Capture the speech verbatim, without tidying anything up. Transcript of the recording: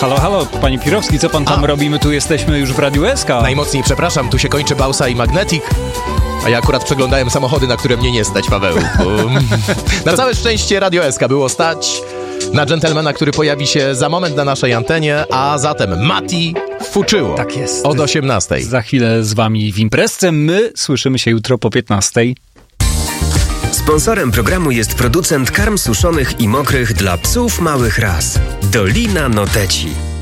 Halo, halo, panie Pirowski, co pan tam A. robi? My tu jesteśmy już w Radiu S K. Najmocniej przepraszam, tu się kończy Bausa i Magnetic. A ja akurat przeglądałem samochody, na które mnie nie stać, Paweł. Na całe szczęście Radio S K było stać na dżentelmena, który pojawi się za moment na naszej antenie, a zatem Mati Fuczyło. Tak jest. Od osiemnastej. Za chwilę z wami w imprezce. My słyszymy się jutro po piętnastej. Sponsorem programu jest producent karm suszonych i mokrych dla psów małych ras. Dolina Noteci.